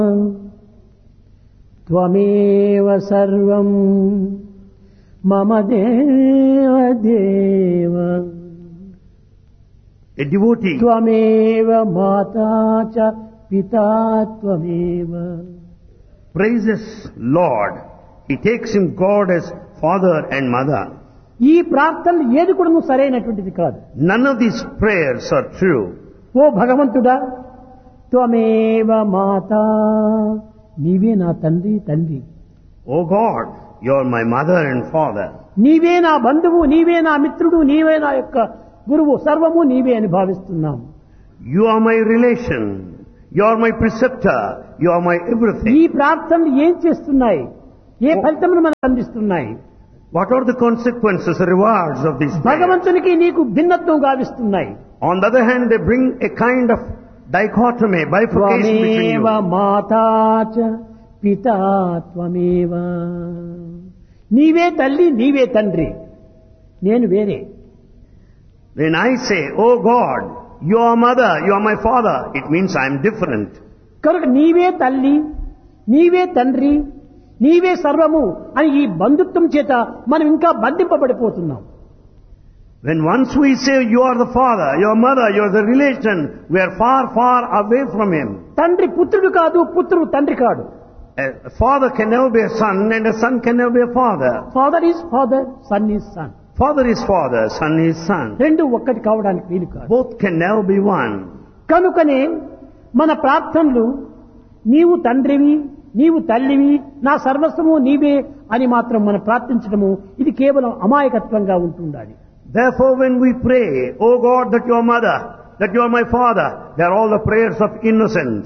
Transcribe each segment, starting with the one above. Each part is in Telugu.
త్వమేవ సర్వం మమ దేవ దేవ. A devotee త్వమేవ మాతా చ పితా త్వమేవ. praises Lord. He takes him God as father and mother. ఈ ప్రార్థనలు ఏది కూడా నువ్వు సరైనటువంటిది కాదు. None of these prayers are true. ఓ భగవంతుడా, త్వమేవ మాతా, నీవే నా తండ్రి తండ్రి. Oh God, you are my mother and father. నీవే నా బంధువు, నీవే నా మిత్రుడు, నీవే నా యొక్క గురువు, సర్వము నీవే అని భావిస్తున్నాం. You are my relation. You are my preceptor. You are my ఈ everything. ప్రార్థనలు ఏం చేస్తున్నాయి? ఏ ఫలితమును మనకు అందిస్తున్నాయి? What are the consequences, the rewards of these prayers? భగవంతునికి నీకు భిన్నత్వం గావిస్తున్నాయి. On the other hand, they bring a kind of dichotomy, bifurcation between త్వమేవ you. మాతా చ పితా త్వమేవ. నీవే తల్లి, నీవే తండ్రి, నేను వేరే. When I say, oh God, you are mother, you are my father, it means I am different. కనుక నీవే తల్లి, నీవే తండ్రి, నీవే సర్వము అని ఈ బంధుత్వం చేత మనం ఇంకా బంధింపబడిపోతున్నాం. When once we say you are the father, your mother, you are the relation, we are far, far away from him. తండ్రి పుత్రుడు కాదు, పుత్రుడు తండ్రి కాడు. A father can never be a son and a son can never be a father. Father is father, sun is sun. Father is father, son is son. రెండు ఒక్కటి కావడానికి వీలు కాదు. Both can never be one. కనుకనే మన ప్రార్థనలు నీవు తండ్రివి, నీవు తల్లివి, నా సర్వస్వము నీవే అని మాత్రం మనం ప్రార్థించడము ఇది కేవలం అమాయకత్వంగా ఉంటుండాలి. Therefore when we pray, oh God, that you are mother, that you are my father, they are all the prayers of innocence.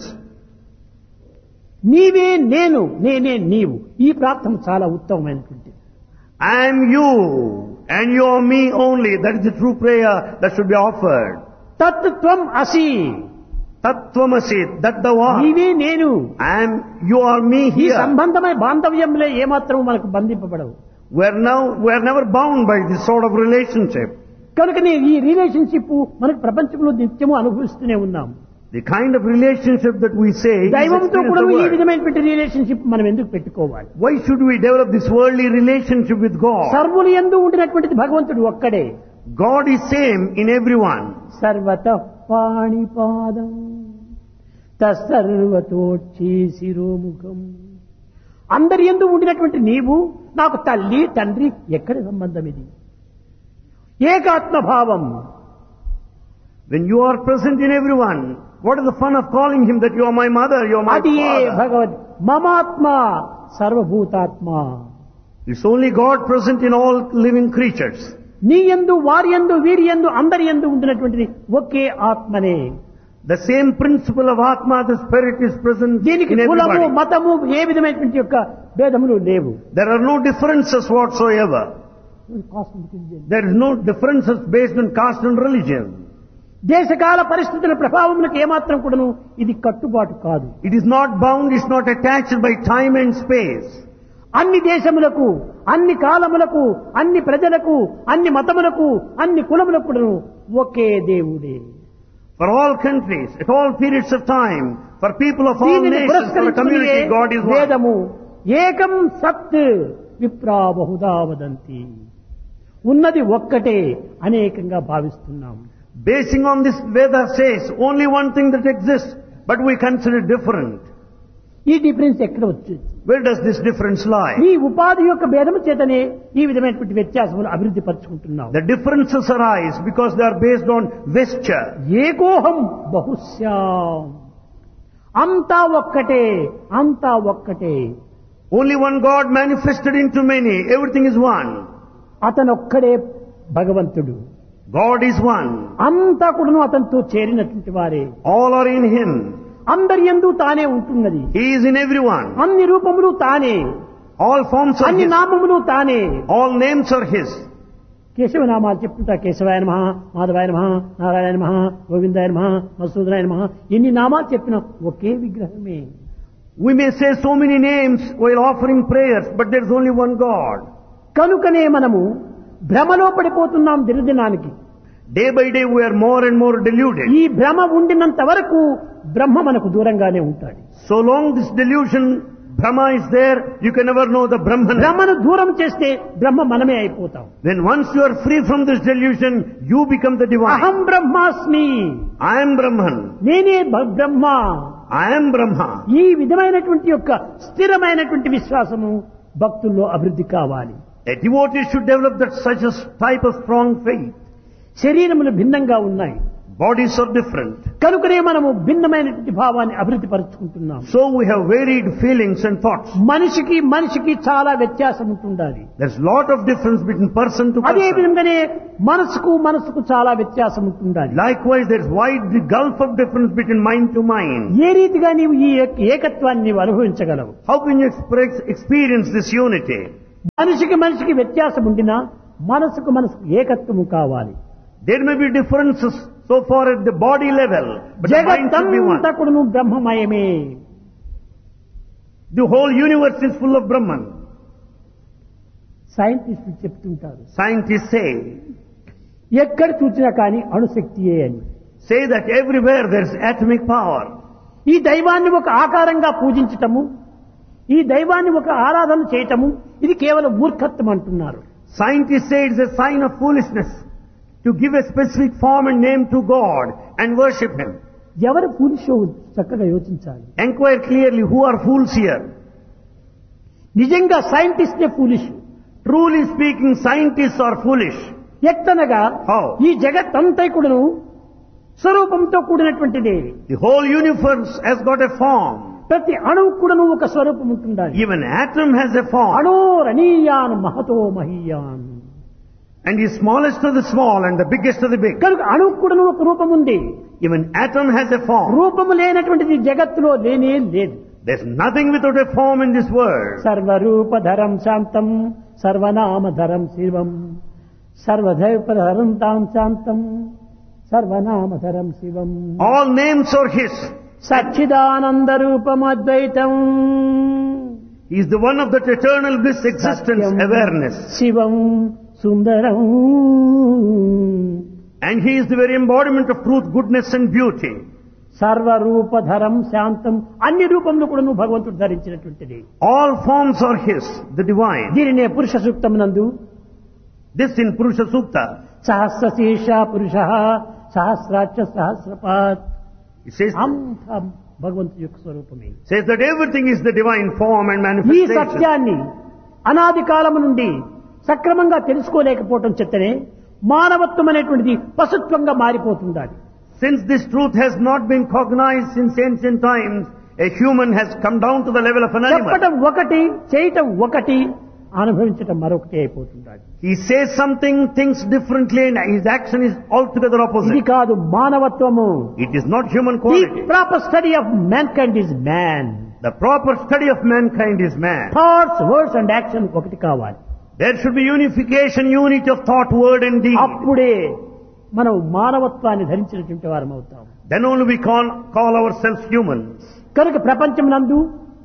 నీవే నేను, నేనే నీవు, ఈ ప్రార్థన చాలా ఉత్తమమైనటువంటిది. I am you and you are me only. That is the true prayer that should be offered. తత్ త్వం అసి, Tattvamasi, that thou art. నీవే నేను. I am, you are me ఈ here. సంబంధమైన బాంధవ్యంలో ఏమాత్రం మనకు బంధింపబడవు. We are never bound by this sort of relationship. కనుకనే ఈ రిలేషన్షిప్ మనకు ప్రపంచంలో నిత్యము అనుభవిస్తూనే ఉన్నాం. The kind of relationship that we say is దైవంతో experienced కూడా in the ఈ world. విధమైనటువంటి రిలేషన్షిప్ మనం ఎందుకు పెట్టుకోవాలి? Why should we develop this worldly relationship with God? సర్వులు యందు ఉండినటువంటిది భగవంతుడు ఒక్కడే. God is same in everyone. సర్వతః పాణిపాదం తస్సర్వతోచ్చి శిరోముఖం. అందరి యందు ఉండినటువంటి నీవు నాకు తల్లి తండ్రి, ఎక్కడి సంబంధం ఇది? ఏకాత్మ భావం. When you are present in everyone, what is the fun of calling him that you are my mother, you are my అది ఏ father? భగవద్ మమాత్మ సర్వభూతాత్మ. It's only God present in all living creatures. నీ యందు వారి యందు వీరి యందు అందరి యందు ఉండినటువంటిది ఒకే ఆత్మనే. The same principle of Atma, the Spirit, is present దీనికి in కులము everybody. మతము ఏ విధమైనటువంటి యొక్క భేదములు లేవు. There are no differences whatsoever. There is no differences based on caste and religion. దేశకాల పరిస్థితుల ప్రభావములకు ఏమాత్రం కూడాను ఇది కట్టుబాటు కాదు. It is not bound, it's not attached by time and space. అన్ని దేశములకు, అన్ని కాలములకు, అన్ని ప్రజలకు, అన్ని మతములకు, అన్ని కులములకు కూడాను ఒకే దేవుడే. For all countries, at all periods of time, for people of all దీనిని nations, for a పురస్కరించుకునే community, God is one. వేదము ఏకం సత్ విప్రా బహుదా వదంతి. ఉన్నది ఒక్కటే అనేకంగా భావిస్తున్నాం. Basing on this, Veda says only one thing that exists, but we consider it different. ఈ డిఫరెన్స్ ఎక్కడ వచ్చింది? Where does this difference lie? నీ ఉపాధి యొక్క భేదము చేతనే ఈ విధమైనటువంటి వ్యత్యాసములు అభివృద్ధి పరుచుకుంటున్నాం. The differences arise because they are based on vesture. ఏకోహం బహుశ్యాం. అంతా ఒక్కటే, అంతా ఒక్కటే. Only one God manifested into many. Everything is one. అతనొక్కడే భగవంతుడు. God is one. అంతా కూడాను అతనితో చేరినటువంటి వారే. All are in Him. అందరి యందు తానే ఉంటున్నది. He is in everyone. అన్ని రూపములు తానే, All forms are అన్ని His. నామములు తానే. All names are His. కేశవనామాలు చెప్తుంటా. కేశవాయ నమః, మాధవాయ నమః, నారాయణ నమః, గోవిందాయ నమః, మధుసూదనాయ నమః. ఎన్ని నామాలు చెప్పినా ఒకే విగ్రహమే. We may say so many names while offering prayers, but there is only one God. కనుకనే మనము భ్రమలో పడిపోతున్నాం దినదినానికి. Day by day we are more and more deluded. ఈ భ్రమ ఉండినంత వరకు బ్రహ్మ మనకు దూరంగానే ఉంటాడు. So long this delusion, Brahma is there, you can never know the Brahman. బ్రహ్మను దూరం చేస్తే బ్రహ్మ మనమే అయిపోతాం. When once you are free from this delusion, you become the divine. అహం బ్రహ్మాస్మి, I am Brahman. నేనే బ్రహ్మ. I am Brahma. ఈ విధమైనటువంటి యొక్క స్థిరమైనటువంటి విశ్వాసము భక్తుల్లో అభివృద్ధి కావాలి. A devotee should develop that such a type of strong faith. శరీరములు భిన్నంగా ఉన్నాయి, Bodies are different. కనుకనే మనము భిన్నమైనటువంటి భావాన్ని అభివృద్ధి పరుచుకుంటున్నాం. So we have varied feelings and thoughts. మనిషికి చాలా వ్యత్యాసం ఉంటుండాలి. There's lot of difference between person to అదే person. విధంగానే మనసుకు చాలా వ్యత్యాసం ఉంటుండాలి. Likewise, there's wide gulf of difference between mind to mind. ఏ రీతిగా నీవు ఈ ఏకత్వాన్ని నీవు అనుభవించగలవు? How can you experience this unity? మనిషికి వ్యత్యాసం ఉండినా మనసుకు ఏకత్వము కావాలి. There may be differences so far at the body level, but the mind should be one. జగత్తంతా కూడాను బ్రహ్మమయమే. The whole universe is full of Brahman. సైంటిస్టులు చెప్తుంటారు, Scientists ఎక్కడ చూసినా కానీ అణుశక్తియే అని. say that everywhere there's atomic power. ఈ దైవాన్ని ఒక ఆకారంగా పూజించటము, ఈ దైవాన్ని ఒక ఆరాధన చేయటము, ఇది కేవలం మూర్ఖత్వం అంటున్నారు. Scientists say it's a sign of foolishness to give a specific form and name to God and worship Him. ఎవరు ఫూలిషో చక్కగా యోచించాలి. Enquire clearly who are fools here. నిజంగా సైంటిస్టే foolish. Truly speaking, scientists are foolish. ఎత్తనగా How? ఈ జగత్తంతా కూడాను స్వరూపంతో కూడినటువంటిదే. The whole universe has got a form. ప్రతి అణువు కూడాను ఒక స్వరూపం ఉంటుండాలి. Even atom has a form. అణోరణీయాన్ Mahato మహీయాన్. And the smallest of the small and the biggest of the big. కనుక అణువు కూడాను ఒక రూపం ఉంది. Even atom has a form. రూపము లేనటువంటిది జగత్తులో లేనే లేదు. There's nothing without a form in this world. సర్వరూపధరం శాంతం సర్వనామధరం శివం సర్వధైపధరం తాం శాంతం సర్వనామధరం శివం. All names are His. Sachchidananda రూపం అద్వైతం. He is the one of that eternal bliss, existence, awareness. Shivam Sundaram. And He is the very embodiment of truth, goodness and beauty. సర్వరూపధరం శాంతం, అన్ని రూపంలో కూడా నువ్వు భగవంతుడు ధరించినటువంటిది. All forms are His, the divine. దీనినే పురుష సూక్తమునందు This in Purusha Sukta. సహస్రశీర్ష పురుష సహస్రాక్ష సహస్రపాత్. It says భగవంతుడి యొక్క స్వరూపమే. that everything is the divine form and ఈ manifestation. సత్యాన్ని అనాది కాలము నుండి సక్రమంగా తెలుసుకోలేకపోవటం చేతనే మానవత్వం అనేటువంటిది పశుత్వంగా మారిపోతుండాలి. Since this truth has not been cognized since ancient times, a human has come down to the level of an animal. చెప్పటం ఒకటి, చేయటం ఒకటి, అనుభవించటం మరొకటి అయిపోతుండాలి. He says something, thinks differently, and his action is altogether ఇది opposite. కాదు మానవత్వము. It is not human the quality. Proper study of mankind is man. The proper study of mankind is man. Thoughts, words and action ఒకటి కావాలి. There should be unification, unity of thought, word and deed. అప్పుడే మనం మానవత్వాన్ని ధరించినటువంటి వారం అవుతాం. Then only we call ourselves humans. కనుక ప్రపంచం నందు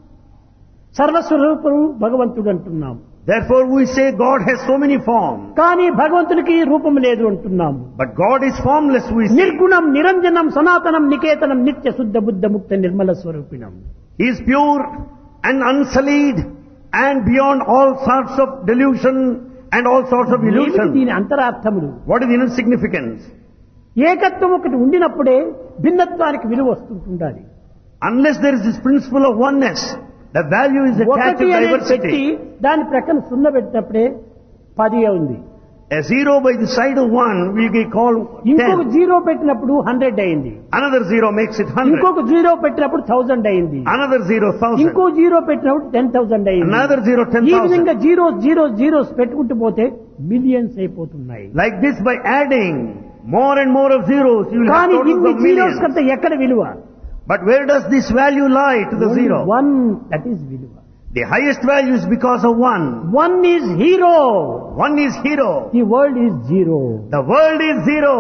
సర్వస్వరూపుడు భగవంతుడు అంటున్నాం. Therefore we say God has so many forms. కానీ భగవంతునికి రూపం లేదు అంటున్నాం. But God is formless, we say. నిర్గుణం నిరంజనం సనాతనం నికేతనం నిత్య శుద్ధ బుద్ధ ముక్త Nirmala స్వరూపిణం. He is pure and unsullied and beyond all sorts of delusion and all sorts of ఏమిటి illusion. దీని అంతరార్థములు? What is the inner significance? ఏకత్వం ఒకటి ఉండినప్పుడే భిన్నత్వానికి విలువ వస్తుంటుండాలి. Unless there is this principle of oneness, the value is attached ఒకటి to అనేది పెట్టి diversity. దాని ప్రక్కన సున్న పెట్టినప్పుడే 10 ఉంది. A zero by the side of one we can call ఇంకొక 10. జీరో పెట్టినప్పుడు 100 అయింది. Another zero makes it 100. ఇంకొక జీరో పెట్టినప్పుడు 1000 అయింది. Another zero 1000. ఇంకో జీరో పెట్టినప్పుడు 10,000 అయింది. Another zero ఈ 10,000. విధంగా జీరోస్ పెట్టుకుంటూ పోతే మిలియన్స్ అయిపోతున్నాయి. Like this, by adding more and more of zeros, you will have కానీ totals ఇన్ని of జీరోస్ millions. కంటే ఎక్కడ విలువ? But where does this value lie to the zero? One, that is విలువ. The highest value is because of one. One is hero. One is hero. The world is zero. The world is zero.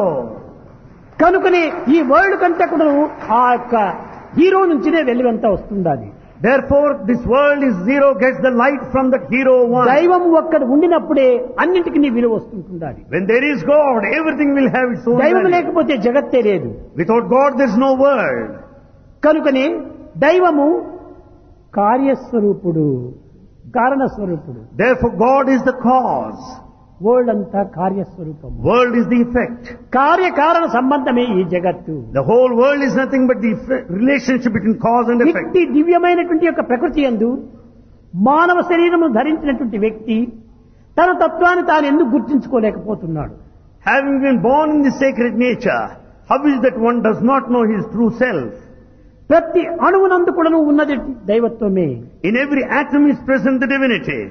కనుకనే ఈ వరల్డ్ కంటే కూడా ఆ యొక్క hero నుంచినే వెలుగంతా వస్తుండాలి. Therefore, this world is zero, gets the light from the hero one. దైవం ఒక్కడు ఉండినప్పుడే అన్నింటికి విలువ వస్తుంటుండాలి. When there is God, everything will have its own దైవం value. లేకపోతే జగత్తే లేదు. Without God, there is no world. కనుకనే దైవము కార్యస్వరూపుడు, కారణస్వరూపుడు. Therefore, God is the cause. World అంతా కార్యస్వరూపం. World is the effect. కార్యకారణ సంబంధమే ఈ జగత్తు. The whole world is nothing but the relationship between cause and effect. ఇట్టి దివ్యమైనటువంటి యొక్క ప్రకృతి యందు మానవ శరీరము ధరించినటువంటి వ్యక్తి తన తత్వాన్ని తాను ఎందుకు గుర్తించుకోలేకపోతున్నాడు? Having been born in the sacred nature, how is that one does not know his true self? ప్రతి అణువునందు కూడా ఉన్నది దైవత్వమే. In every atom is present the divinity.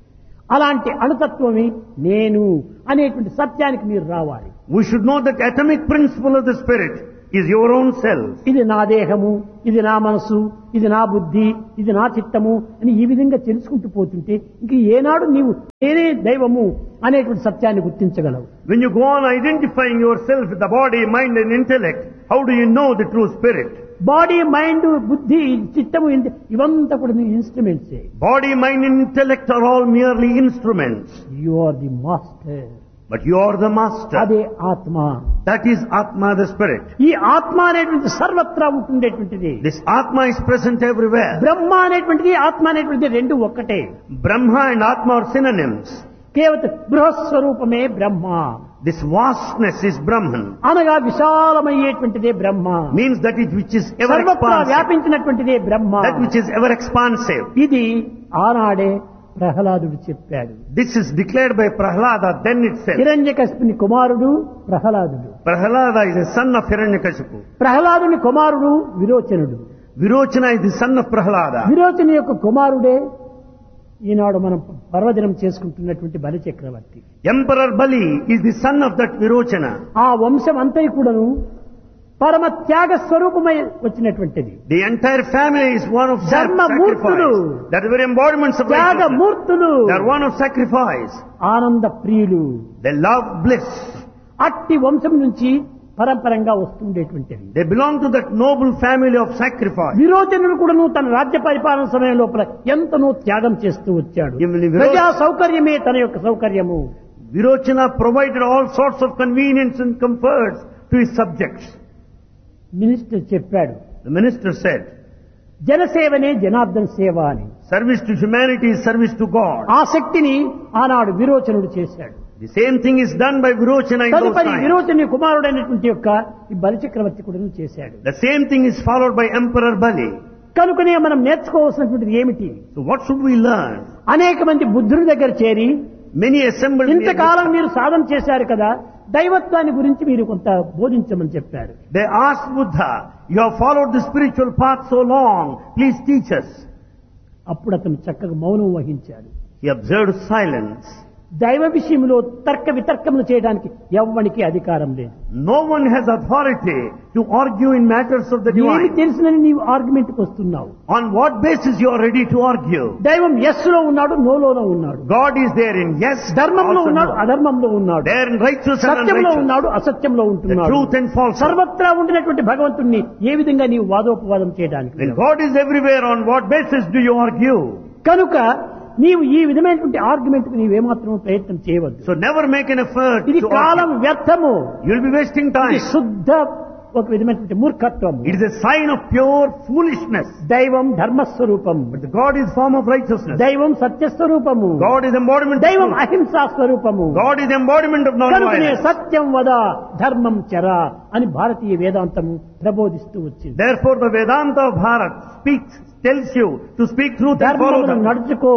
అలాంటి అణుతత్వమే నేను అనేటువంటి సత్యానికి మీరు రావాలి. We should know that atomic principle of the spirit is your own self. ఇది నా దేహము, ఇది నా మనసు, ఇది నా బుద్ధి, ఇది నా చిత్తము అని ఈ విధంగా తెలుసుకుంటూ పోతుంటే ఇంక ఏనాడు నీవు నేనే దైవము అనేటువంటి సత్యాన్ని గుర్తించగలవు? When you go on identifying yourself with the body, mind and intellect, how do you know the true spirit? Body, mind, బుద్ధి, చిత్తము ఇవంతా కూడా ఇన్స్ట్రుమెంట్సే. Body, mind and intellect are all merely instruments. You are the master. But you are the master. అదే ఆత్మ. That is Atma, the spirit. ఈ ఆత్మ అనేటువంటి సర్వత్రా ఉంటుండేటువంటిది. This Atma is present everywhere. బ్రహ్మ అనేటువంటిది ఆత్మ అనేటువంటిది రెండు ఒక్కటే. Brahma and Atma are synonyms. కేవలం బృహస్వరూపమే బ్రహ్మ. This vastness is Brahman. అనగా విశాలమయ్యేటువంటిదే బ్రహ్మ. Means that it which is ever సర్వత్రా expansive. వ్యాపించినటువంటిదే Brahma. That which is ever expansive. ఇది ఆనాడే ప్రహ్లాదుడు చెప్పాడు. This is declared by Prahlada then itself. హిరణ్యకశిపుని కుమారుడు ప్రహ్లాదుడు. Prahlada is the son of Hiranyakashipu. ప్రహ్లాదుని కుమారుడు విరోచనుడు. Virochana is the son of Prahlada. విరోచన యొక్క కుమారుడే ఈనాడు మనం పర్వదినం చేసుకుంటున్నటువంటి బలి చక్రవర్తి. Emperor Bali is the son of that Virochana. ఆ వంశం అంతా కూడాను పరమ త్యాగ స్వరూపమై వచ్చినటువంటిది. The entire family is one of ధర్మమూర్తులు. sacrifice. That are very embodiments of righteousness. త్యాగమూర్తులు. They are one of sacrifice. ఆనంద ప్రియులు. They love bliss. అట్టి వంశం నుంచి పరంపరంగా వస్తుండేటువంటిది. They belong to that noble family of sacrifice. విరోచనుడు కూడాను తన రాజ్య పరిపాలన సమయం లోపల ఎంతనో త్యాగం చేస్తూ వచ్చాడు. ప్రజా సౌకర్యమే తన యొక్క సౌకర్యము. Virochana provided all sorts of convenience and comforts to his subjects. Minister చెప్పాడు, The minister said, జనసేవనే జనార్దన్ సేవ అని. service to humanity is service to God. ఆ శక్తిని ఆనాడు విరోచనుడు చేశాడు. The same thing is done by Virochana in those తదుపరి times. విరోచని కుమారుడైనటువంటి యొక్క ఈ బలిచక్రవర్తి కూడా చేశాడు. The same thing is followed by Emperor Bali. కనుకనే మనం నేర్చుకోవాల్సినటువంటిది ఏమిటి? So what should we learn? అనేక మంది బుద్ధుని దగ్గర చేరి Many assembled ఇంతకాలం మీరు సాధన చేశారు కదా, దైవత్వాన్ని గురించి మీరు కొంత బోధించమని చెప్పారు. They asked Buddha, you have followed the spiritual path so long, please teach us. అప్పుడు అతను చక్కగా మౌనం వహించాడు. He observed silence. దైవ విషయంలో తర్క వితర్కములు చేయడానికి ఎవ్వనికి అధికారం లేదు. No one has authority to argue in matters of the ఏమి divine. తెలిసినని నీవు ఆర్గ్యుమెంట్ కు వస్తున్నావు. On what basis you are ready to argue? దైవం ఎస్ లో ఉన్నాడు, నోలోనో ఉన్నాడు. God is there in yes, ధర్మంలో also ఉన్నాడు, no. అధర్మంలో ఉన్నాడు. There in righteous and సత్యంలో unrighteous. ఉన్నాడు, అసత్యంలో The ఉంటున్నాడు. truth and falsehood. సర్వత్రా ఉండినటువంటి భగవంతుణ్ణి ఏ విధంగా నీవు వాదోపవాదం చేయడానికి? When God is everywhere, on what basis do you argue? కనుక నీవు ఈ విధమైనటువంటి ఆర్గ్యుమెంట్ కు నీవేమాత్రం ప్రయత్నం చేయవద్దు. So never make an effort ఇది to కాలం argue. వ్యర్థము. You'll be wasting ఇది time. శుద్ధ ఒక విధమైనటువంటి మూర్ఖత్వము. It is a sign of pure foolishness. దైవం ధర్మస్వరూపం, But the God is form of righteousness. దైవం సత్యస్వరూపము, God is embodiment of దైవం truth. అహింసా స్వరూపము. God is embodiment of కనుకనే non-violence. సత్యం వద ధర్మం చర అని భారతీయ వేదాంతము ప్రబోధిస్తూ వచ్చింది. Therefore the Vedanta of Bharat tells you to speak truth and follow ధర్మమును them. నడుచుకో,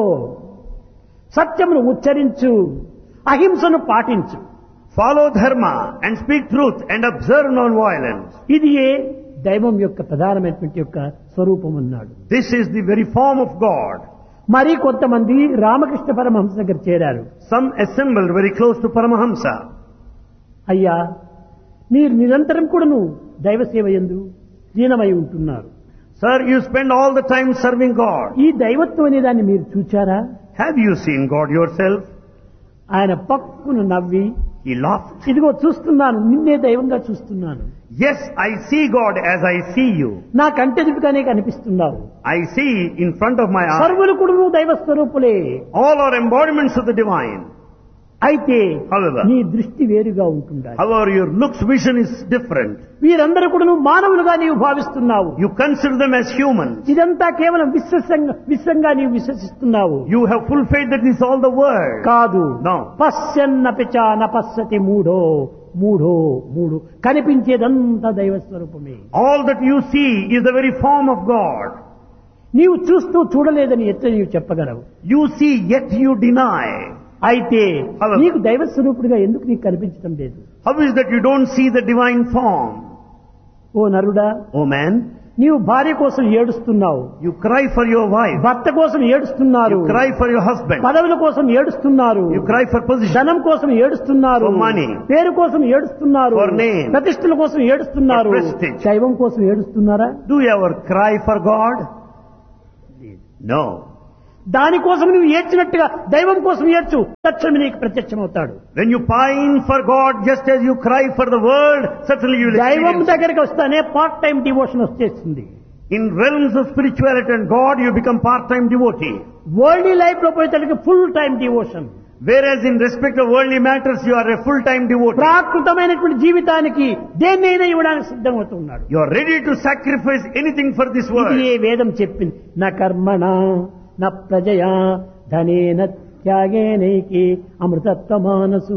సత్యమును ఉచ్చరించు, అహింసను పాటించు. Follow dharma and speak truth and observe non-violence. ఇది దైవం యొక్క ప్రధానమైనటువంటి యొక్క స్వరూపం అన్నాడు. This is the very form of God. మరి కొంతమంది రామకృష్ణ పరమహంస దగ్గర చేరారు. Some assembled very close to Paramahamsa. అయ్యా, మీరు నిరంతరం కూడాను దైవ సేవ యందు లీనమై ఉంటున్నారు. Sir, you spend all the time serving God. ఈ దైవత్వం అనే దాన్ని మీరు చూచారా? Have you seen God yourself? ఆయన పక్కును నవ్వి, He laughed. ఇదిగో చూస్తున్నాను, నిన్నే దైవంగా చూస్తున్నాను. Yes, I see God as I see you. నా కంటెదుటగానే కనిపిస్తున్నావు. I see in front of my eyes. సర్వులు కూడా దైవ స్వరూపులే. All are embodiments of the divine. అయితే However, నీ దృష్టి వేరుగా ఉంటుండాలి. however, your looks vision is different. వీరందరూ కూడా మానవులుగా నీవు భావిస్తున్నావు. You consider them as humans. ఇదంతా కేవలం విశ్వంగా నీవు విశ్వసిస్తున్నావు. You have full faith that this is all the world. కాదు. No. పశ్యన్నపిచ నపశ్యతి మూఢో కనిపించేదంతా దైవ స్వరూపమే. All that you see is the very form of God. నీవు చూస్తూ చూడలేదని ఎట్లా నీవు చెప్పగలవు? You see yet you deny. అయితే However, నీకు దైవ స్వరూపుడిగా ఎందుకు నీకు కనిపించడం లేదు? how is that you don't see the divine form? ఓ నరుడా, Oh man, నీవు భార్య కోసం ఏడుస్తున్నావు, you cry for your wife. భర్త కోసం ఏడుస్తున్నారు, You cry for your husband. పదవుల కోసం ఏడుస్తున్నారు, You cry for position. ధనం కోసం ఏడుస్తున్నారు, For money. పేరు కోసం ఏడుస్తున్నారు, For name. ప్రతిష్టల కోసం ఏడుస్తున్నారు. For prestige. దైవం కోసం ఏడుస్తున్నారా? Do you ever cry for God? No. దానికోసం నువ్వు ఏడ్చినట్టుగా దైవం కోసం ఏడ్చు, తక్షణమే నీకు ప్రత్యక్షమవుతాడు. When you pine for God just as you cry for the world, certainly you will దైవం experience. దగ్గరికి వస్తానే పార్ట్ టైం డివోషన్ వచ్చేస్తుంది. In realms of spirituality and God, you become part-time devotee. World life లో పోయేసరికి full time devotion. Whereas in respect of worldly matters, you are a full-time devotee. ప్రాకృతమైనటువంటి జీవితానికి దేన్నైనా ఇవ్వడానికి సిద్ధమవుతున్నాడు. You are ready to sacrifice anything for this ఇది world. ఏ వేదం చెప్పింది. నా కర్మణ నా ప్రజయా ధనేన త్యాగేనైకి అమృతత్వమానసు.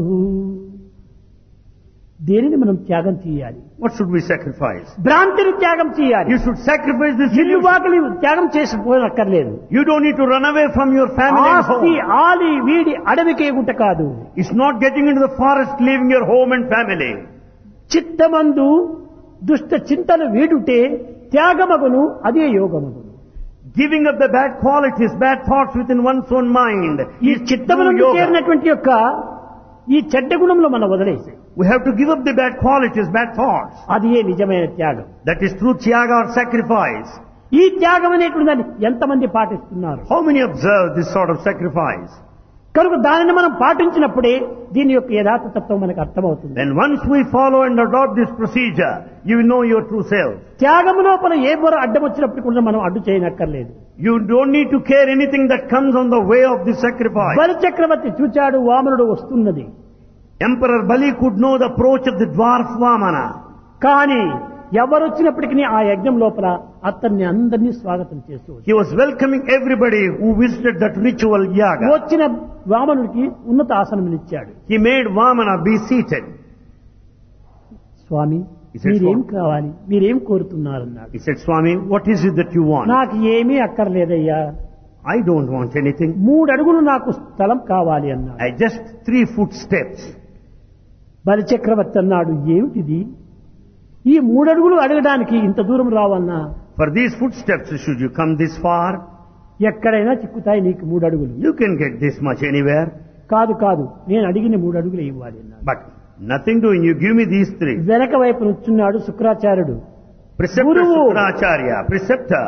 దేనిని మనం త్యాగం చేయాలి? What should we sacrifice? భ్రాంతిని త్యాగం చేయాలి. You should sacrifice this ఇల్లు illusion. వాకిలి త్యాగం చేసిపోనక్కర్లేదు. You don't need to run away from your family and ఆస్తి home. ఆలి వీడి అడవికే గుట్ట కాదు. It's not getting into the forest, leaving your home and family. చిత్తమందు దుష్ట చింతలు వీడుటే త్యాగమగును, అదే యోగమగును. Giving up the bad qualities, bad thoughts within one's own mind ఈ is చిత్తమునందు true yoga. చేరినటువంటి యొక్క ఈ చెడ్డ గుణంలో మనం వదిలేసి We have to give up the bad qualities, bad thoughts. అది ఏ నిజమైన త్యాగం. That is true tyaga or sacrifice. ఈ త్యాగం అనేటువంటి దాన్ని ఎంతమంది పాటిస్తున్నారు? How many observe this sort of sacrifice? కనుక దానిని మనం పాటించినప్పుడే దీని యొక్క యథార్థ తత్వం మనకు అర్థమవుతుంది. Then once we follow and adopt this procedure, you will know your true self. త్యాగం లోపల ఏ బొర అడ్డం వచ్చినప్పుడు కూడా మనం అడ్డు చేయనక్కర్లేదు. You don't need to care anything that comes on the way of this sacrifice. బలి చక్రవర్తి చూచాడు, వామనుడు వస్తున్నది. Emperor Bali could know the approach of the dwarf Vamana. కానీ ఎవరు వచ్చినప్పటికీ ఆ యజ్ఞం లోపల అతన్ని అందరినీ స్వాగతం చేస్తూ He was welcoming everybody who visited that ritual yaga. వచ్చిన వామనుడికి ఉన్నత ఆసనం ఇచ్చాడు. He made Vamana be seated. స్వామి, మీరేం కావాలి, మీరేం కోరుతున్నారన్నాడు. He said, Swami, what is it that you want? నాకు ఏమీ అక్కర్లేదయ్యా, I don't want anything. 3 అడుగులు నాకు స్థలం కావాలి అన్నాడు. I just 3 foot steps. బలి చక్రవర్తి అన్నాడు, ఏమిటిది? ఈ 3 అడుగులు అడగడానికి ఇంత దూరం రావన్నా? For these footsteps, should you come this far? ఎక్కడైనా చిక్కుతాయి నీకు 3 అడుగులు. You can get this much anywhere. కాదు, నేను అడిగిన 3 అడుగులే ఇవ్వాలి అన్నాడు. But nothing doing, you give me these 3. వెనక వైపు నుంచున్నాడు శుక్రాచార్యుడు, Preceptor Guru. Shukracharya, preceptor,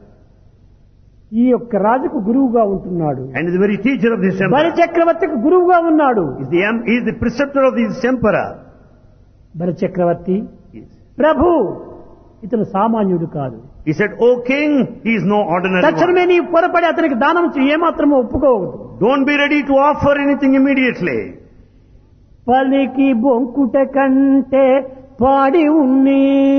ఈ యొక్క రాజుకు గురువుగా ఉంటున్నాడు. and is the very teacher of this బలి emperor. చక్రవర్తికి గురువుగా ఉన్నాడు. He is the preceptor of this emperor. బలి చక్రవర్తి, Yes. ప్రభు, ఇతను సామాన్యుడు కాదు. He said, O king, he is no ordinary తక్షణమే one. నీ పొరపడి అతనికి దానం ఏమాత్రమో ఒప్పుకోవద్దు. Don't be ready to offer anything immediately. పలికి బొంకుట కంటే పాడి ఉన్నే.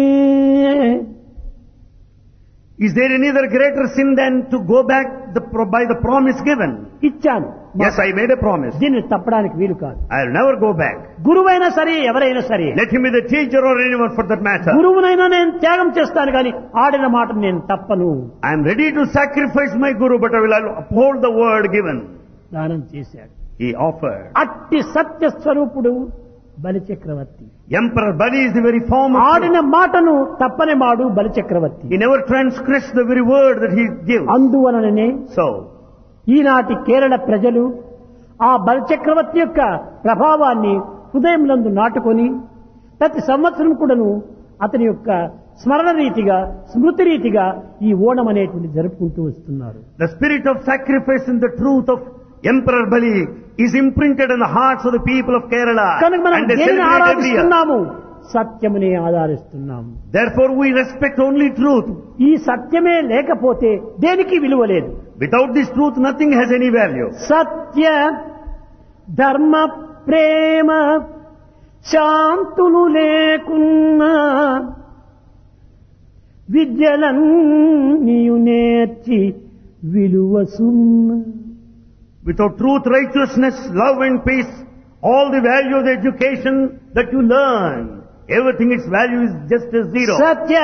Is there any other greater sin than to go back by the promise given? ఇచ్చాను, Yes, I made a promise. దీన్ని తప్పడానికి వీలు కాదు. I'll never go back. గురువైనా సరే, ఎవరైనా సరే, Let him be the teacher or anyone for that matter. గురువునైనా నేను త్యాగం చేస్తాను కానీ ఆడిన మాట నేను తప్పను. I am ready to sacrifice my guru, but I will uphold the word given. దానం చేశాడు. He offered. అట్టి సత్య స్వరూపుడు బలి చక్రవర్తి. Emperor Bali is the very form of ఆడిన మాటను తప్పని మాడు బలి చక్రవర్తి. He never transgressed the very word that he gives. అందువలననే So, ఈనాటి కేరళ ప్రజలు ఆ బలి చక్రవర్తి యొక్క ప్రభావాన్ని హృదయంలందు నాటుకొని ప్రతి సంవత్సరం కూడాను అతని యొక్క స్మరణ రీతిగా, స్మృతి రీతిగా ఈ ఓణం అనేటువంటి జరుపుకుంటూ వస్తున్నారు. the spirit of sacrifice and the truth of Emperor Bali is imprinted in the hearts of the people of Kerala. కనుక మనం And they దేనిని celebrate every year. ఆరాధిస్తున్నాము? సత్యమునే ఆధారిస్తున్నాం. Therefore we respect only truth. ఈ సత్యమే లేకపోతే దేనికి విలువ లేదు. Without this truth, nothing has any value. సత్య ధర్మ ప్రేమ శాంతులు లేకున్నా విద్యలన్నీయు నేర్చి విలువ సున్న. Without truth, righteousness, love and peace, all the value of the education that you learn, everything, its value is just a zero. Satya